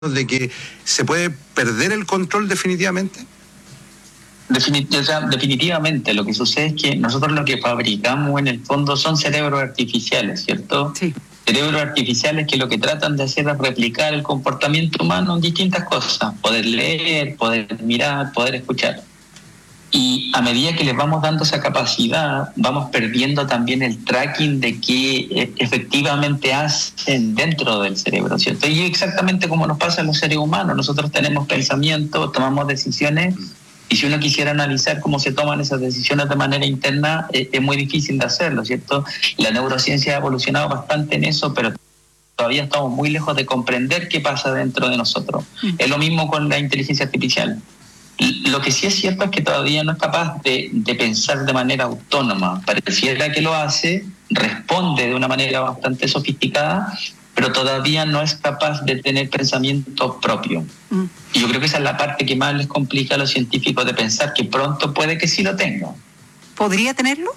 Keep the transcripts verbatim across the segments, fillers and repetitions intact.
de que se puede perder el control definitivamente? Definit- o sea, definitivamente, lo que sucede es que nosotros lo que fabricamos en el fondo son cerebros artificiales, ¿cierto? Sí. Cerebros artificiales que lo que tratan de hacer es replicar el comportamiento humano en distintas cosas, poder leer, poder mirar, poder escuchar. Y a medida que les vamos dando esa capacidad, vamos perdiendo también el tracking de qué efectivamente hacen dentro del cerebro, ¿cierto? Y exactamente como nos pasa a los seres humanos, nosotros tenemos pensamientos, tomamos decisiones, y si uno quisiera analizar cómo se toman esas decisiones de manera interna, es, es muy difícil de hacerlo, ¿cierto? La neurociencia ha evolucionado bastante en eso, pero todavía estamos muy lejos de comprender qué pasa dentro de nosotros. Mm. Es lo mismo con la inteligencia artificial. Lo que sí es cierto es que todavía no es capaz de, de pensar de manera autónoma. Pareciera que lo hace, responde de una manera bastante sofisticada, pero todavía no es capaz de tener pensamiento propio. Mm. Y yo creo que esa es la parte que más les complica a los científicos de pensar, que pronto puede que sí lo tenga. ¿Podría tenerlo?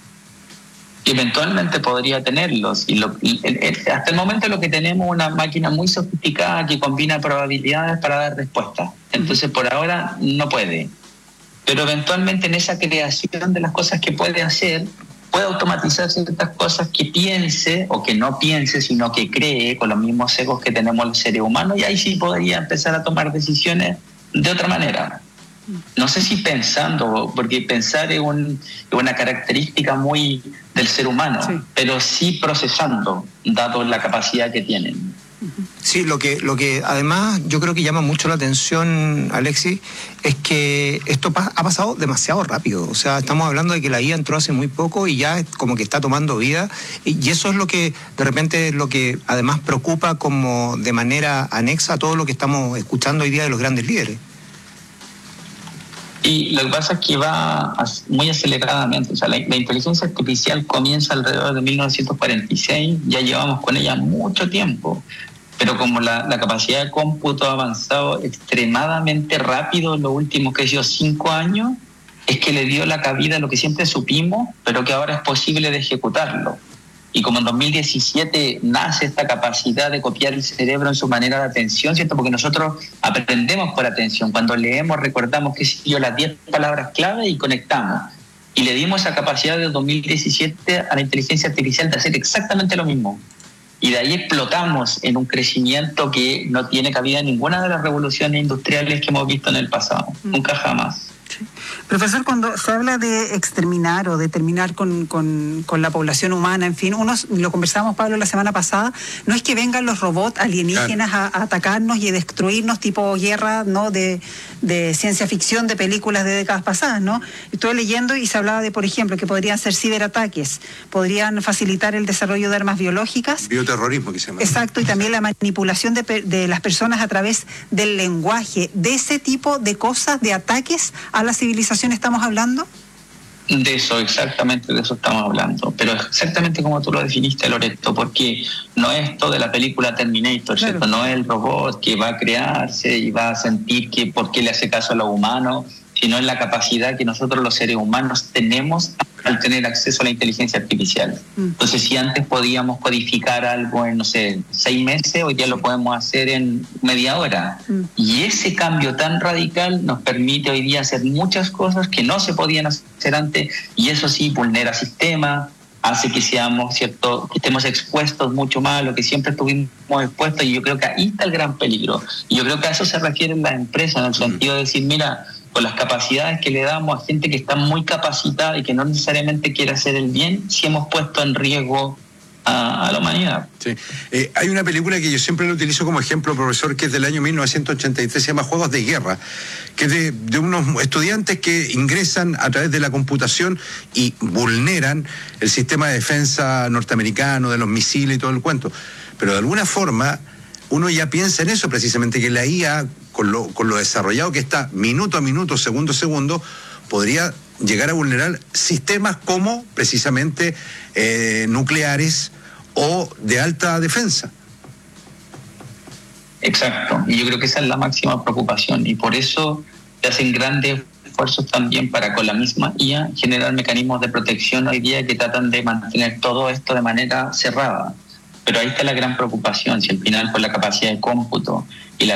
Eventualmente podría tenerlos. Y lo, el, el, hasta el momento lo que tenemos es una máquina muy sofisticada que combina probabilidades para dar respuestas. Entonces, por ahora no puede. Pero eventualmente en esa creación de las cosas que puede hacer, puede automatizar ciertas cosas que piense o que no piense, sino que cree con los mismos sesgos que tenemos los seres humanos, y ahí sí podría empezar a tomar decisiones de otra manera. No sé si pensando, porque pensar es, un, es una característica muy del ser humano, sí, pero sí procesando, dado la capacidad que tienen. Sí, lo que, lo que además yo creo que llama mucho la atención, Alexis, es que esto pa- ha pasado demasiado rápido. O sea, estamos hablando de que la I A entró hace muy poco y ya como que está tomando vida, y, y eso es lo que de repente es lo que además preocupa como de manera anexa a todo lo que estamos escuchando hoy día de los grandes líderes. Y lo que pasa es que va muy aceleradamente. O sea, la, la inteligencia artificial comienza alrededor de mil novecientos cuarenta y seis, ya llevamos con ella mucho tiempo, pero como la, la capacidad de cómputo ha avanzado extremadamente rápido en los últimos, que yo, cinco años, es que le dio la cabida a lo que siempre supimos, pero que ahora es posible de ejecutarlo. Y como en dos mil diecisiete nace esta capacidad de copiar el cerebro en su manera de atención, ¿cierto? Porque nosotros aprendemos por atención. Cuando leemos, recordamos que yo las diez palabras clave y conectamos. Y le dimos esa capacidad de dos mil diecisiete a la inteligencia artificial de hacer exactamente lo mismo. Y de ahí explotamos en un crecimiento que no tiene cabida en ninguna de las revoluciones industriales que hemos visto en el pasado. Mm. Nunca jamás. Sí. Profesor, cuando se habla de exterminar o de terminar con, con, con la población humana, en fin, unos, lo conversábamos, Pablo, la semana pasada, no es que vengan los robots alienígenas, claro, a, a atacarnos y a destruirnos, tipo guerra, ¿no?, de, de ciencia ficción, de películas de décadas pasadas, ¿no? Estuve leyendo y se hablaba de, por ejemplo, que podrían ser ciberataques, podrían facilitar el desarrollo de armas biológicas. Bioterrorismo, que se llama. Exacto, y también la manipulación de, de las personas a través del lenguaje. ¿De ese tipo de cosas, de ataques a la civilización estamos hablando? De eso, exactamente de eso estamos hablando. Pero exactamente como tú lo definiste, Loreto, porque no es esto de la película Terminator, ¿cierto? Claro. No es el robot que va a crearse y va a sentir que por qué le hace caso a los humanos, sino es la capacidad que nosotros los seres humanos tenemos al tener acceso a la inteligencia artificial. Mm. Entonces, si antes podíamos codificar algo en, no sé, seis meses, hoy día lo podemos hacer en media hora. Mm. Y ese cambio tan radical nos permite hoy día hacer muchas cosas que no se podían hacer antes, y eso sí vulnera sistemas, hace que seamos, ¿cierto?, que estemos expuestos mucho más a lo que siempre estuvimos expuestos, y yo creo que ahí está el gran peligro. Y yo creo que a eso se refieren las empresas, en el sentido de decir, mira, con las capacidades que le damos a gente que está muy capacitada y que no necesariamente quiere hacer el bien, sí hemos puesto en riesgo a, a la humanidad. Sí. Eh, hay una película que yo siempre lo utilizo como ejemplo, profesor, que es del año mil novecientos ochenta y tres, se llama Juegos de Guerra, que es de, de unos estudiantes que ingresan a través de la computación y vulneran el sistema de defensa norteamericano, de los misiles y todo el cuento. Pero de alguna forma uno ya piensa en eso, precisamente, que la I A, con lo, con lo desarrollado que está minuto a minuto, segundo a segundo, podría llegar a vulnerar sistemas como precisamente eh, nucleares o de alta defensa. Exacto, y yo creo que esa es la máxima preocupación, y por eso se hacen grandes esfuerzos también para, con la misma I A, generar mecanismos de protección hoy día que tratan de mantener todo esto de manera cerrada. pero ahí está la gran preocupación, si al final por la capacidad de cómputo